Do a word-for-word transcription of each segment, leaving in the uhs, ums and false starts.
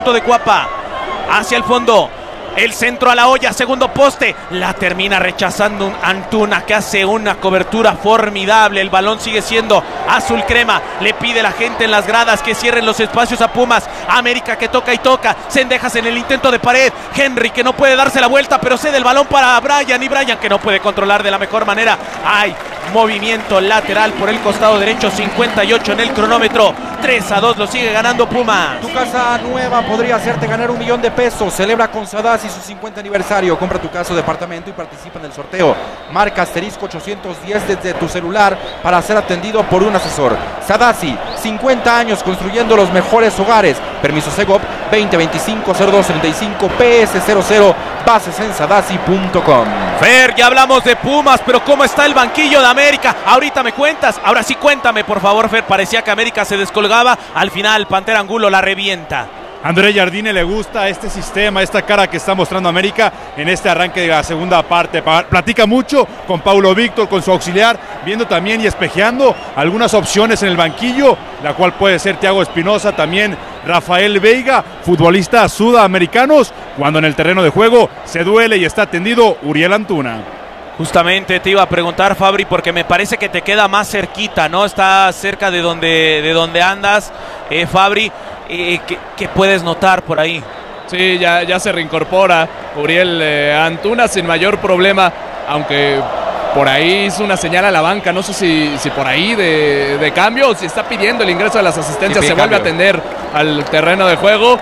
de Cuapa, hacia el fondo, el centro a la olla, segundo poste, la termina rechazando un Antuna que hace una cobertura formidable. El balón sigue siendo azul crema, le pide la gente en las gradas que cierren los espacios a Pumas. América que toca y toca, Cendejas en el intento de pared, Henry que no puede darse la vuelta pero cede el balón para Brian, y Brian que no puede controlar de la mejor manera. Hay movimiento lateral por el costado derecho, cincuenta y ocho en el cronómetro, tres a dos lo sigue ganando Pumas. Tu casa nueva podría hacerte ganar un millón de pesos. Celebra con Sadasi su cincuenta aniversario. Compra tu casa o departamento y participa en el sorteo. Marca asterisco ochocientos diez desde tu celular para ser atendido por un asesor. Sadasi, cincuenta años construyendo los mejores hogares. Permiso Segov veinte veinticinco cero dos treinta y cinco P S cero cero. Bases en sadasi punto com. Fer, ya hablamos de Pumas, pero ¿cómo está el banquillo de América? Ahorita me cuentas, ahora sí cuéntame por favor, Fer. Parecía que América se descolgaba, al final Pantera Angulo la revienta. André Jardine le gusta este sistema, esta cara que está mostrando América en este arranque de la segunda parte. Platica mucho con Paulo Víctor, con su auxiliar, viendo también y espejeando algunas opciones en el banquillo, la cual puede ser Thiago Espinosa, también Rafael Veiga, futbolistas sudamericanos, cuando en el terreno de juego se duele y está atendido Uriel Antuna. Justamente te iba a preguntar, Fabri, porque me parece que te queda más cerquita, ¿no? Está cerca de donde, de donde andas, eh, Fabri. Eh, ¿qué, ¿Qué puedes notar por ahí? Sí, ya, ya se reincorpora Uriel eh, Antuna sin mayor problema, aunque por ahí hizo una señal a la banca, no sé si, si por ahí de, de cambio o si está pidiendo el ingreso de las asistencias, se vuelve a atender al terreno de juego.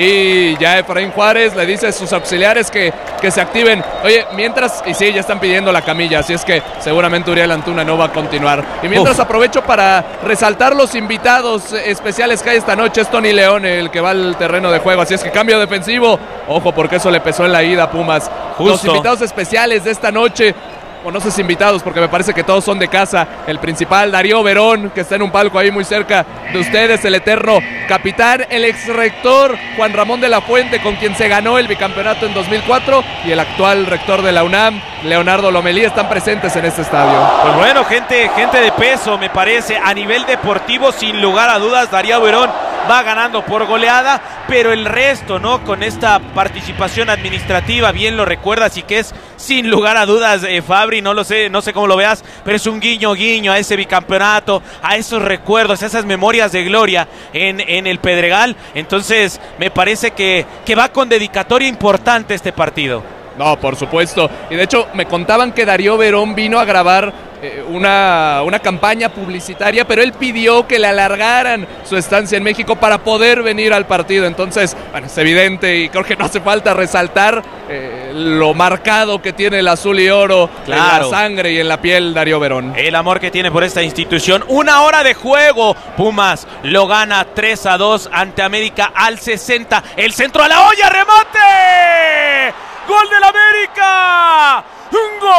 Y ya Efraín Juárez le dice a sus auxiliares que, que se activen. Oye, mientras, y sí, ya están pidiendo la camilla, así es que seguramente Uriel Antuna no va a continuar. Y mientras Uf. aprovecho para resaltar los invitados especiales que hay esta noche. Es Tony León el que va al terreno de juego, así es que cambio defensivo. Ojo, porque eso le pesó en la ida a Pumas. Justo. Los invitados especiales de esta noche, o no sé si invitados, porque me parece que todos son de casa. El principal, Darío Verón, que está en un palco ahí muy cerca de ustedes, el eterno capitán, el ex rector Juan Ramón de la Fuente, con quien se ganó el bicampeonato en dos mil cuatro, y el actual rector de la UNAM, Leonardo Lomelí, están presentes en este estadio. Pues bueno, gente, gente de peso, me parece. A nivel deportivo, sin lugar a dudas, Darío Verón va ganando por goleada, pero el resto, ¿no? Con esta participación administrativa, bien lo recuerdas, y que es sin lugar a dudas, eh, Fabri, no lo sé, no sé cómo lo veas, pero es un guiño guiño a ese bicampeonato, a esos recuerdos, a esas memorias de gloria en, en el Pedregal. Entonces me parece que, que va con dedicatoria importante este partido. No, por supuesto, y de hecho me contaban que Darío Verón vino a grabar eh, una, una campaña publicitaria, pero él pidió que le alargaran su estancia en México para poder venir al partido. Entonces, bueno, es evidente y creo que no hace falta resaltar eh, lo marcado que tiene el azul y oro, claro, en la sangre y en la piel Darío Verón. El amor que tiene por esta institución. Una hora de juego, Pumas lo gana tres a dos ante América al sesenta. El centro a la olla, remate. ¡Gol del América! ¡Un gol!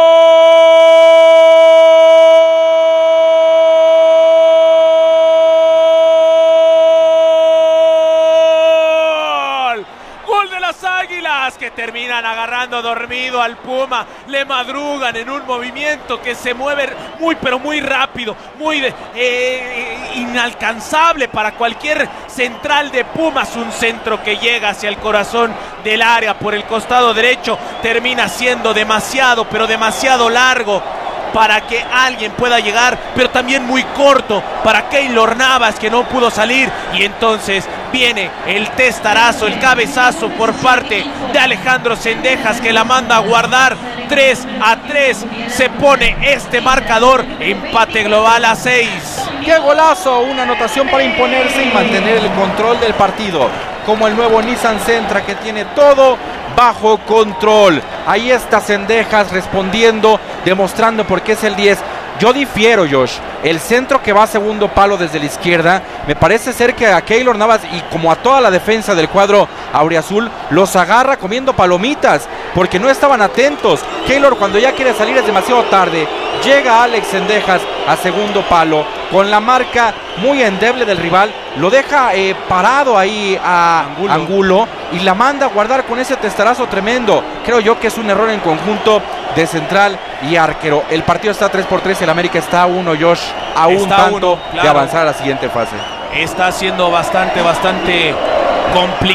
¡Gol de las Águilas! Que terminan agarrando dormido al Puma. Le madrugan en un movimiento que se mueve muy, pero muy rápido. Muy de, eh, inalcanzable para cualquier central de Pumas. Un centro que llega hacia el corazón del área por el costado derecho. Termina siendo demasiado, pero demasiado largo para que alguien pueda llegar, pero también muy corto para Keylor Navas, que no pudo salir. Y entonces viene el testarazo, el cabezazo por parte de Alejandro Cendejas, que la manda a guardar. Tres a tres se pone este marcador, empate global a seis. ¡Qué golazo! Una anotación para imponerse y mantener el control del partido, como el nuevo Nissan Sentra, que tiene todo bajo control. Ahí está Cendejas respondiendo, demostrando por qué es el diez. Yo difiero, Josh. El centro que va a segundo palo desde la izquierda, me parece ser que a Keylor Navas y como a toda la defensa del cuadro auriazul los agarra comiendo palomitas, porque no estaban atentos. Keylor, cuando ya quiere salir, es demasiado tarde. Llega Alex Cendejas a segundo palo con la marca muy endeble del rival, lo deja eh, parado ahí a Angulo. Angulo y la manda a guardar con ese testarazo tremendo. Creo yo que es un error en conjunto de central y arquero. El partido está tres por tres, el América está a uno, Josh, a un tanto uno, claro, de avanzar a la siguiente fase. Está siendo bastante, bastante complicado.